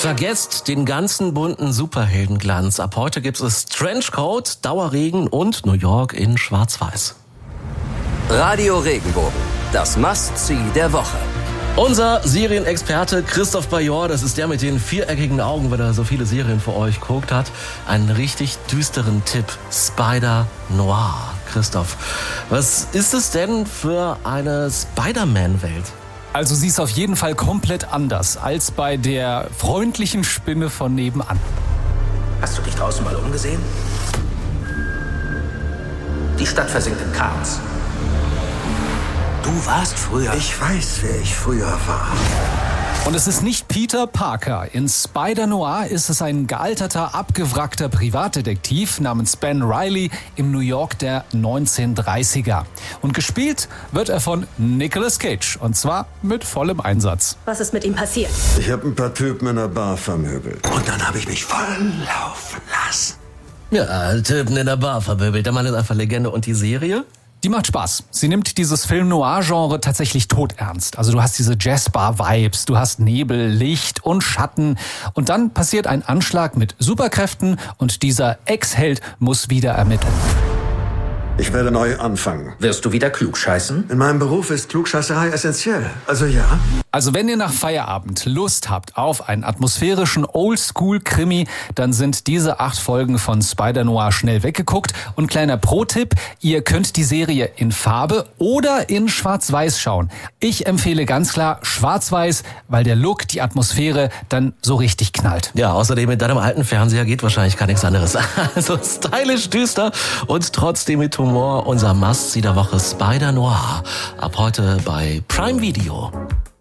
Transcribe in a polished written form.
Vergesst den ganzen bunten Superheldenglanz. Ab heute gibt es Trenchcoat, Dauerregen und New York in Schwarz-Weiß. Radio Regenbogen, das Must-See der Woche. Unser Serienexperte Christoph Bajor, das ist der mit den viereckigen Augen, weil er so viele Serien für euch geguckt hat, einen richtig düsteren Tipp: Spider-Noir. Christoph, was ist es denn für eine Spider-Man-Welt? Also sie ist auf jeden Fall komplett anders als bei der freundlichen Spinne von nebenan. Hast du dich draußen mal umgesehen? Die Stadt versinkt im Chaos. Du warst früher. Ich weiß, wer ich früher war. Und es ist nicht Peter Parker. In Spider-Noir ist es ein gealterter, abgewrackter Privatdetektiv namens Ben Reilly im New York der 1930er. Und gespielt wird er von Nicolas Cage. Und zwar mit vollem Einsatz. Was ist mit ihm passiert? Ich habe ein paar Typen in der Bar vermöbelt. Und dann habe ich mich voll laufen lassen. Ja, Typen in der Bar vermöbelt. Der Mann ist einfach Legende. Und die Serie? Die macht Spaß. Sie nimmt dieses Film-Noir-Genre tatsächlich todernst. Also du hast diese Jazzbar-Vibes, du hast Nebel, Licht und Schatten. Und dann passiert ein Anschlag mit Superkräften und dieser Ex-Held muss wieder ermitteln. Ich werde neu anfangen. Wirst du wieder klugscheißen? In meinem Beruf ist Klugscheißerei essentiell. Also ja. Also wenn ihr nach Feierabend Lust habt auf einen atmosphärischen Oldschool-Krimi, dann sind diese 8 Folgen von Spider-Noir schnell weggeguckt. Und kleiner Pro-Tipp, ihr könnt die Serie in Farbe oder in Schwarz-Weiß schauen. Ich empfehle ganz klar Schwarz-Weiß, weil der Look, die Atmosphäre dann so richtig knallt. Ja, außerdem mit deinem alten Fernseher geht wahrscheinlich gar nichts anderes. Also stylisch, düster und trotzdem mit Humor. Unser Must-See der Woche Spider-Noir. Ab heute bei Prime Video.